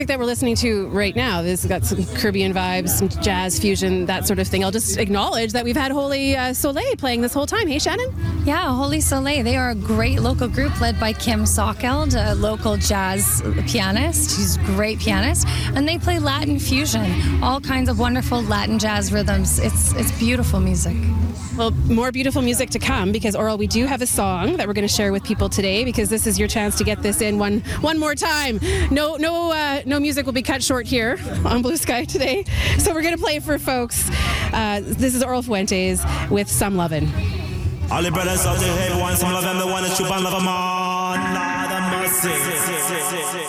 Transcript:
that we're listening to right now, this has got some Caribbean vibes, some jazz fusion, that sort of thing. I'll just acknowledge that we've had Holy Soleil playing this whole time. Hey, Shannon? Yeah, Holy Soleil. They are a great local group led by Kim Sockeld, a local jazz pianist. She's a great pianist. And they play Latin fusion, all kinds of wonderful Latin jazz rhythms. It's beautiful music. Well, more beautiful music to come, because, Oral, we do have a song that we're going to share with people today, because this is your chance to get this in one more time. No music will be cut short here on Blue Sky today. So we're going to play for folks. This is Oral Fuentes with Some Lovin'. All the brothers out there, everyone, some love them, the one that you love them on. Lord have mercy.